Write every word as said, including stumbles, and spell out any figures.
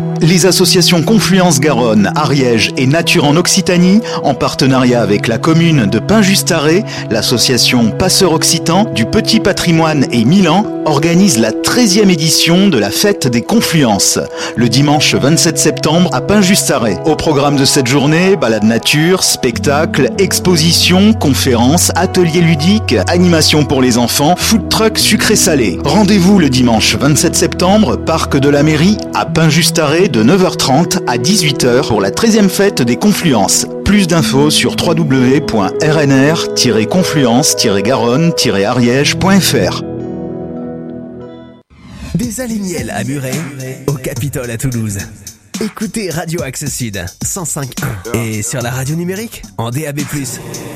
Les associations Confluence Garonne, Ariège et Nature en Occitanie, en partenariat avec la commune de Pain-Just-Arrée, l'association Passeurs Occitans du Petit Patrimoine et Milan, organisent la treizième édition de la Fête des Confluences, le dimanche vingt-sept septembre à Pain-Just-Arrée. Au programme de cette journée, balade nature, spectacles, expositions, conférences, ateliers ludiques, animations pour les enfants, food truck sucré-salé. Rendez-vous le dimanche vingt-sept septembre, parc de la mairie à Pain-Just-Arrêt de neuf heures trente à dix-huit heures pour la treizième Fête des Confluences. Plus d'infos sur w w w point r n r tiret confluence tiret garonne tiret ariège point f r. Des Alimiel à Muret, au Capitole à Toulouse. Écoutez Radio Axe Sud cent cinq point un et sur la radio numérique en D A B plus.